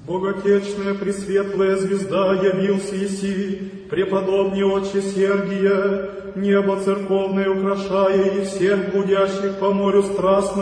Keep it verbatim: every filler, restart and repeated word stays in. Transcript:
Боготечная пресветлая звезда явился еси, преподобный отче Сергия, небо церковное украшая и всех блудящих по морю страстно